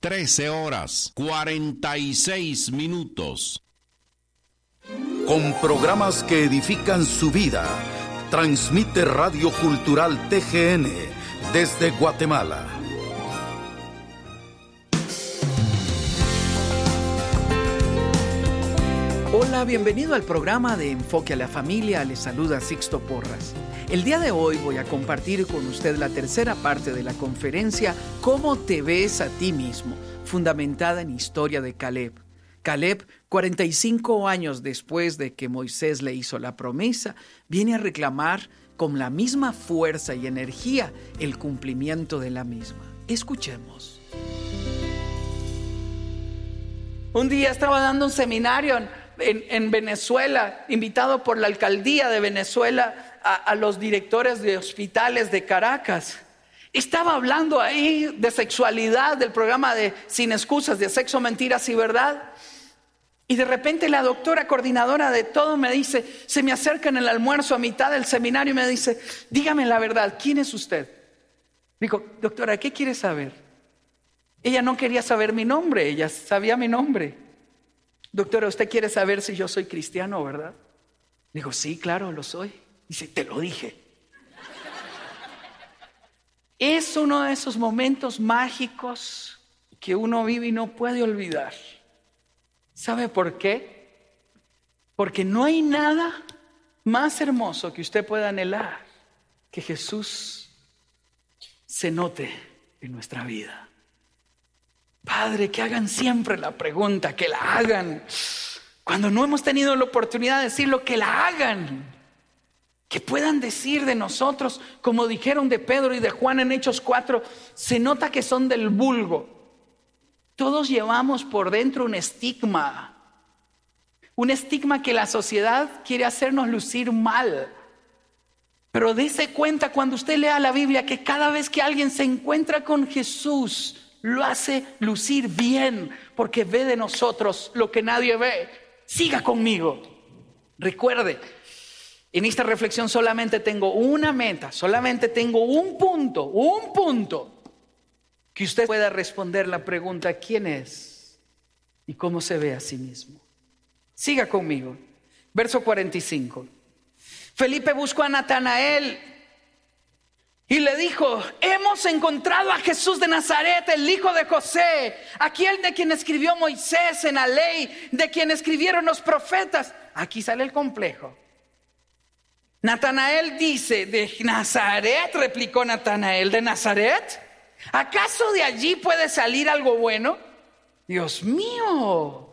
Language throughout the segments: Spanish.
13:46. Con programas que edifican su vida, transmite Radio Cultural TGN desde Guatemala. Hola, bienvenido al programa de Enfoque a la Familia. Les saluda Sixto Porras. El día de hoy voy a compartir con usted la tercera parte de la conferencia ¿Cómo te ves a ti mismo?, fundamentada en historia de Caleb. Caleb, 45 años después de que Moisés le hizo la promesa, viene a reclamar con la misma fuerza y energía el cumplimiento de la misma. Escuchemos. Un día estaba dando un seminario en Venezuela, invitado por la alcaldía de Venezuela a los directores de hospitales de Caracas. Estaba hablando ahí de sexualidad, del programa de Sin Excusas, de Sexo, Mentiras y Verdad. Y de repente la doctora coordinadora de todo me dice, se me acerca en el almuerzo a mitad del seminario y me dice, dígame la verdad, ¿quién es usted? Digo, doctora, ¿qué quiere saber? Ella no quería saber mi nombre, ella sabía mi nombre. Doctora, usted quiere saber si yo soy cristiano, ¿verdad? Digo, sí, claro, lo soy. Dice, te lo dije. Es uno de esos momentos mágicos que uno vive y no puede olvidar. ¿Sabe por qué? Porque no hay nada más hermoso que usted pueda anhelar que Jesús se note en nuestra vida. Padre, que hagan siempre la pregunta, que la hagan. Cuando no hemos tenido la oportunidad de decirlo, que la hagan. Que puedan decir de nosotros, como dijeron de Pedro y de Juan en Hechos 4, se nota que son del vulgo. Todos llevamos por dentro un estigma que la sociedad quiere hacernos lucir mal. Pero dése cuenta cuando usted lea la Biblia que cada vez que alguien se encuentra con Jesús, lo hace lucir bien, porque ve de nosotros lo que nadie ve. Siga conmigo. Recuerde, en esta reflexión solamente tengo una meta, solamente tengo un punto. Que usted pueda responder la pregunta, ¿quién es? Y cómo se ve a sí mismo. Siga conmigo. Verso 45. Felipe buscó a Natanael y le dijo, hemos encontrado a Jesús de Nazaret, el hijo de José, aquel de quien escribió Moisés en la ley, de quien escribieron los profetas. Aquí sale el complejo. Natanael dice, ¿de Nazaret? Replicó Natanael, ¿de Nazaret? ¿Acaso de allí puede salir algo bueno? Dios mío,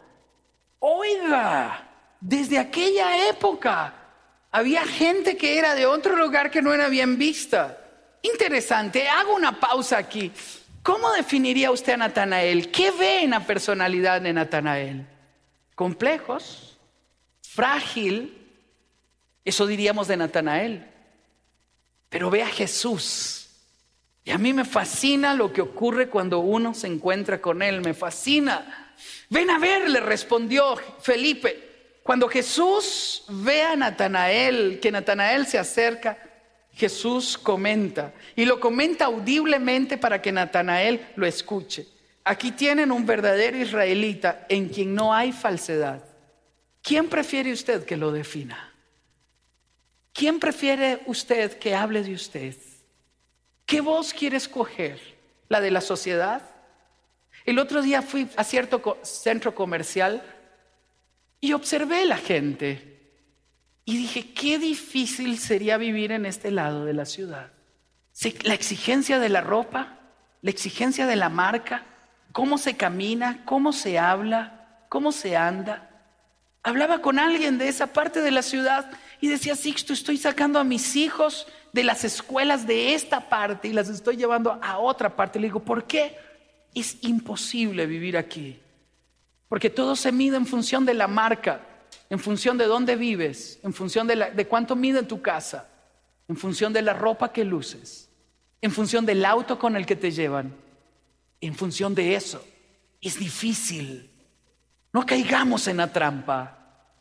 oiga, desde aquella época había gente que era de otro lugar que no era bien vista. Interesante, hago una pausa aquí. ¿Cómo definiría usted a Natanael? ¿Qué ve en la personalidad de Natanael? Complejos, frágil, eso diríamos de Natanael. Pero ve a Jesús. Y a mí me fascina lo que ocurre cuando uno se encuentra con Él, me fascina. Ven a ver, le respondió Felipe. Cuando Jesús ve a Natanael, que Natanael se acerca, Jesús comenta, y lo comenta audiblemente para que Natanael lo escuche. Aquí tienen un verdadero israelita en quien no hay falsedad. ¿Quién prefiere usted que lo defina? ¿Quién prefiere usted que hable de usted? ¿Qué voz quiere escoger? ¿La de la sociedad? El otro día fui a cierto centro comercial y observé la gente y dije, qué difícil sería vivir en este lado de la ciudad. La exigencia de la ropa, la exigencia de la marca, cómo se camina, cómo se habla, cómo se anda. Hablaba con alguien de esa parte de la ciudad y decía, Sixto, estoy sacando a mis hijos de las escuelas de esta parte y las estoy llevando a otra parte. Le digo, ¿por qué? Es imposible vivir aquí. Porque todo se mide en función de la marca, en función de dónde vives, en función de cuánto mide tu casa, en función de la ropa que luces, en función del auto con el que te llevan, en función de eso. Es difícil. No caigamos en la trampa.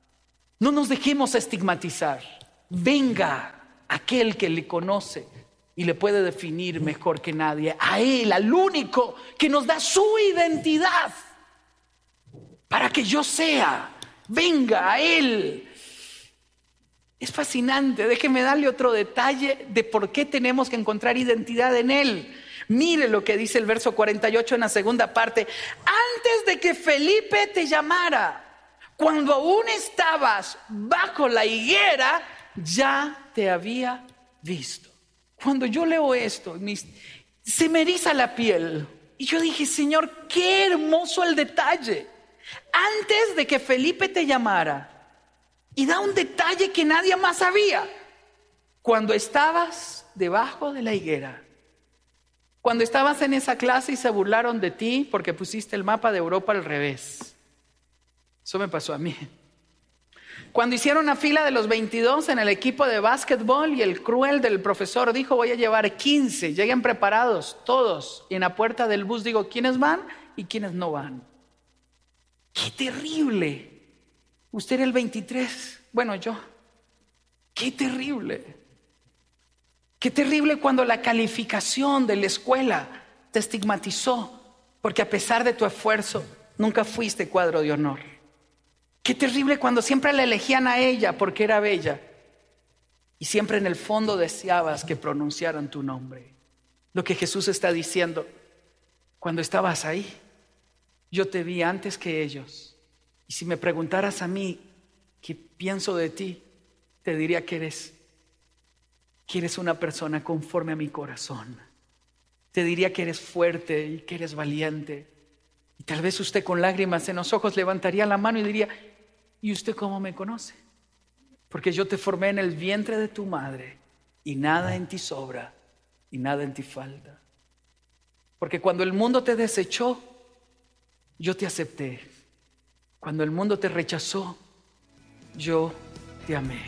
No nos dejemos estigmatizar. Venga aquel que le conoce y le puede definir mejor que nadie. A Él, al único que nos da su identidad para que yo sea. Venga a Él. Es fascinante. Déjeme darle otro detalle de por qué tenemos que encontrar identidad en Él. Mire lo que dice el verso 48 en la segunda parte. Antes de que Felipe te llamara, cuando aún estabas bajo la higuera, ya te había visto. Cuando yo leo esto, se me eriza la piel. Y yo dije, Señor, qué hermoso el detalle. Antes de que Felipe te llamara. Y da un detalle que nadie más sabía. Cuando estabas debajo de la higuera. Cuando estabas en esa clase y se burlaron de ti porque pusiste el mapa de Europa al revés. Eso me pasó a mí. Cuando hicieron la fila de los 22 en el equipo de básquetbol y el cruel del profesor dijo, voy a llevar 15, lleguen preparados todos. Y en la puerta del bus digo, ¿quiénes van y quiénes no van? ¡Qué terrible! Usted era el 23, bueno, yo. ¡Qué terrible! ¡Qué terrible cuando la calificación de la escuela te estigmatizó! Porque a pesar de tu esfuerzo, nunca fuiste cuadro de honor. ¡Qué terrible cuando siempre la elegían a ella porque era bella! Y siempre en el fondo deseabas que pronunciaran tu nombre. Lo que Jesús está diciendo, cuando estabas ahí, yo te vi antes que ellos. Y si me preguntaras a mí qué pienso de ti, te diría que eres una persona conforme a mi corazón. Te diría que eres fuerte y que eres valiente. Y tal vez usted con lágrimas en los ojos levantaría la mano y diría, ¿y usted cómo me conoce? Porque yo te formé en el vientre de tu madre y nada en ti sobra y nada en ti falta. Porque cuando el mundo te desechó, yo te acepté. Cuando el mundo te rechazó, yo te amé.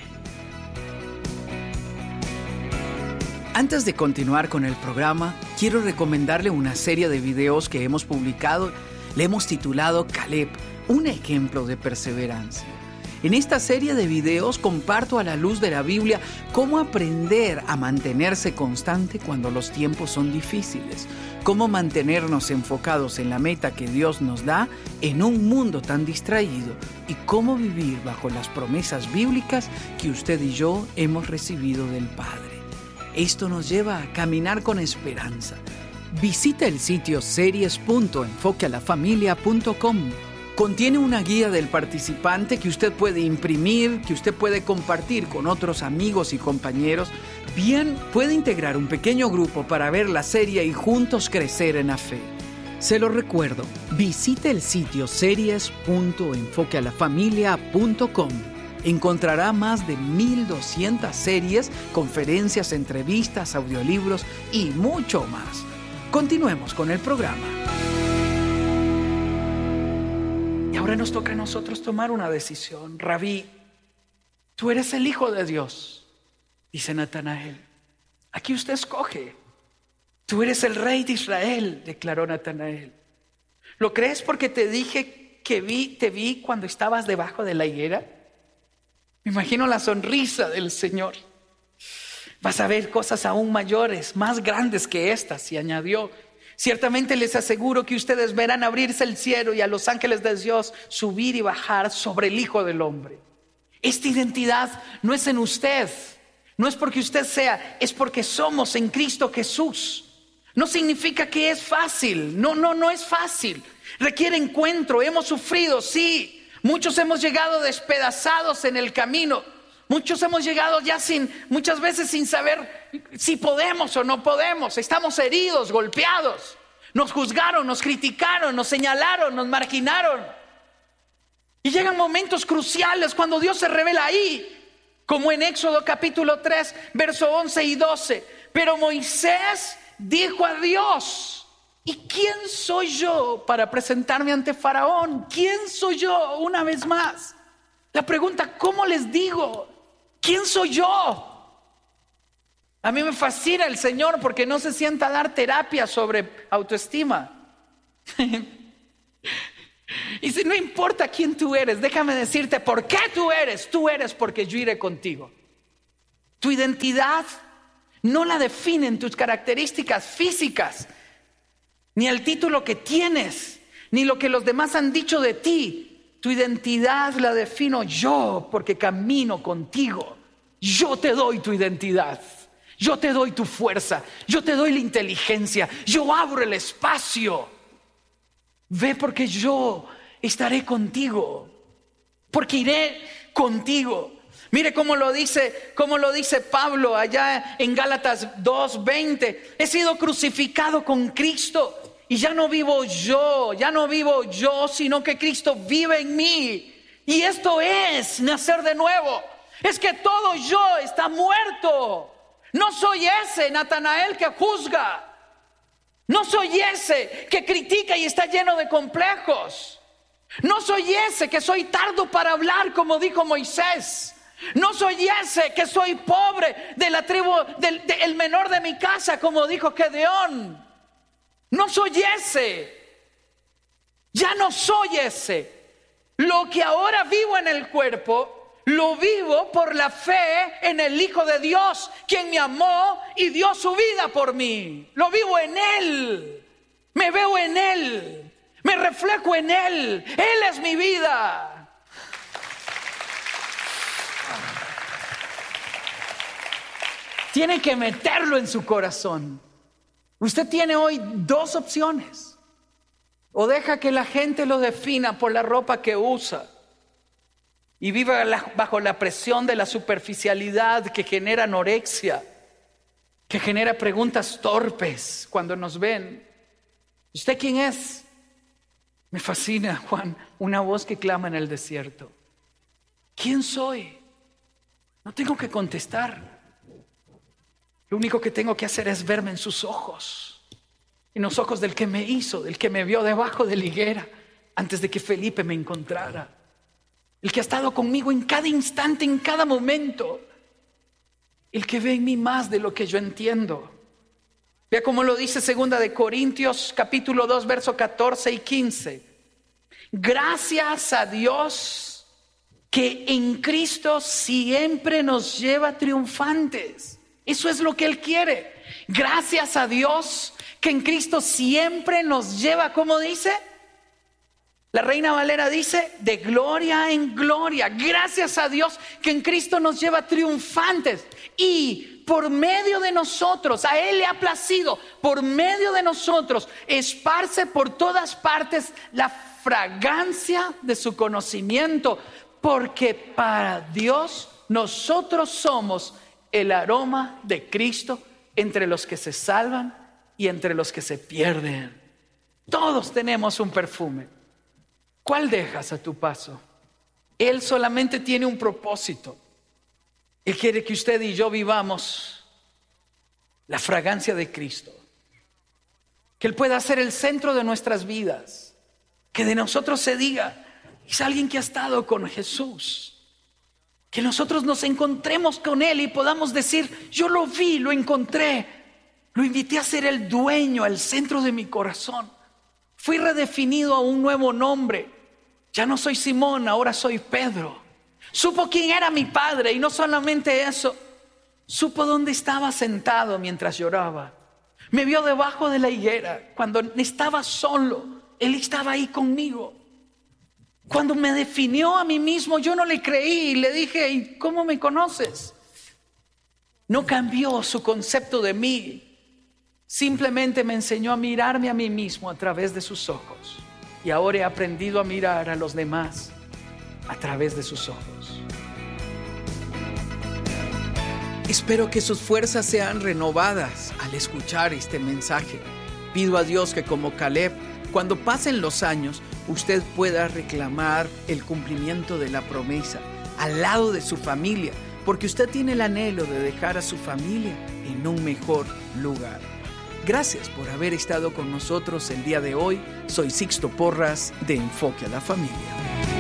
Antes de continuar con el programa, quiero recomendarle una serie de videos que hemos publicado. Le hemos titulado Caleb, un ejemplo de perseverancia. En esta serie de videos comparto a la luz de la Biblia cómo aprender a mantenerse constante cuando los tiempos son difíciles, cómo mantenernos enfocados en la meta que Dios nos da en un mundo tan distraído y cómo vivir bajo las promesas bíblicas que usted y yo hemos recibido del Padre. Esto nos lleva a caminar con esperanza. Visita el sitio series.enfoquealafamilia.com. Contiene una guía del participante que usted puede imprimir, que usted puede compartir con otros amigos y compañeros. Bien, puede integrar un pequeño grupo para ver la serie y juntos crecer en la fe. Se lo recuerdo, visite el sitio series.enfoquealafamilia.com. Encontrará más de 1,200 series, conferencias, entrevistas, audiolibros y mucho más. Continuemos con el programa. Y ahora nos toca a nosotros tomar una decisión. Rabí, tú eres el Hijo de Dios, dice Natanael. Aquí usted escoge. Tú eres el Rey de Israel, declaró Natanael. ¿Lo crees porque te dije que te vi cuando estabas debajo de la higuera? Me imagino la sonrisa del Señor. Vas a ver cosas aún mayores, más grandes que estas, y añadió. Ciertamente les aseguro que ustedes verán abrirse el cielo y a los ángeles de Dios subir y bajar sobre el Hijo del Hombre. Esta identidad no es en usted, no es porque usted sea, es porque somos en Cristo Jesús. No significa que es fácil, no es fácil. Requiere encuentro, hemos sufrido, sí. Muchos hemos llegado despedazados en el camino. Muchos hemos llegado ya muchas veces sin saber si podemos o no podemos. Estamos heridos, golpeados. Nos juzgaron, nos criticaron, nos señalaron, nos marginaron. Y llegan momentos cruciales cuando Dios se revela ahí, como en Éxodo capítulo 3, verso 11 y 12. Pero Moisés dijo a Dios: ¿y quién soy yo para presentarme ante Faraón? ¿Quién soy yo? Una vez más, la pregunta, ¿cómo les digo? ¿Quién soy yo? A mí me fascina el Señor porque no se sienta a dar terapia sobre autoestima. Y si no importa quién tú eres, déjame decirte por qué tú eres porque yo iré contigo. Tu identidad No la definen tus características físicas, ni el título que tienes, ni lo que los demás han dicho de ti. Tu identidad la defino yo, porque camino contigo. Yo te doy tu identidad. Yo te doy tu fuerza. Yo te doy la inteligencia. Yo abro el espacio. Ve, porque yo estaré contigo. Porque iré contigo. Mire cómo lo dice Pablo allá en Gálatas 2:20. He sido crucificado con Cristo. Y ya no vivo yo, sino que Cristo vive en mí. Y esto es nacer de nuevo. Es que todo yo está muerto. No soy ese Natanael que juzga. No soy ese que critica y está lleno de complejos. No soy ese que soy tardo para hablar, como dijo Moisés. No soy ese que soy pobre de la tribu, el menor de mi casa, como dijo Gedeón. No soy ese. Ya no soy ese. Lo que ahora vivo en el cuerpo, lo vivo por la fe en el Hijo de Dios, quien me amó y dio su vida por mí. Lo vivo en Él. Me veo en Él. Me reflejo en Él. Él es mi vida. Tiene que meterlo en su corazón. Usted tiene hoy dos opciones. O deja que la gente lo defina por la ropa que usa y viva bajo la presión de la superficialidad que genera anorexia, que genera preguntas torpes cuando nos ven. ¿Usted quién es? Me fascina, Juan, una voz que clama en el desierto. ¿Quién soy? No tengo que contestar. Lo único que tengo que hacer es verme en sus ojos, en los ojos del que me hizo, del que me vio debajo de la higuera antes de que Felipe me encontrara, el que ha estado conmigo en cada instante, en cada momento, el que ve en mí más de lo que yo entiendo. Vea cómo lo dice 2 Corintios capítulo 2 versos 14 y 15. Gracias a Dios que en Cristo siempre nos lleva triunfantes. Eso es lo que Él quiere. Gracias a Dios que en Cristo siempre nos lleva, ¿cómo dice? La Reina Valera dice, de gloria en gloria. Gracias a Dios que en Cristo nos lleva triunfantes. Y por medio de nosotros, a Él le ha placido, por medio de nosotros, esparce por todas partes la fragancia de su conocimiento. Porque para Dios nosotros somos el aroma de Cristo entre los que se salvan y entre los que se pierden. Todos tenemos un perfume. ¿Cuál dejas a tu paso? Él solamente tiene un propósito. Él quiere que usted y yo vivamos la fragancia de Cristo. Que Él pueda ser el centro de nuestras vidas. Que de nosotros se diga, es alguien que ha estado con Jesús. Que nosotros nos encontremos con Él y podamos decir, yo lo vi, lo encontré, lo invité a ser el dueño, el centro de mi corazón. Fui redefinido a un nuevo nombre. Ya no soy Simón, ahora soy Pedro. Supo quién era mi padre y no solamente eso, supo dónde estaba sentado mientras lloraba. Me vio debajo de la higuera cuando estaba solo. Él estaba ahí conmigo. Cuando me definió a mí mismo, yo no le creí y le dije, ¿y cómo me conoces? No cambió su concepto de mí. Simplemente me enseñó a mirarme a mí mismo a través de sus ojos. Y ahora he aprendido a mirar a los demás a través de sus ojos. Espero que sus fuerzas sean renovadas al escuchar este mensaje. Pido a Dios que como Caleb, cuando pasen los años, usted pueda reclamar el cumplimiento de la promesa al lado de su familia, porque usted tiene el anhelo de dejar a su familia en un mejor lugar. Gracias por haber estado con nosotros el día de hoy. Soy Sixto Porras de Enfoque a la Familia.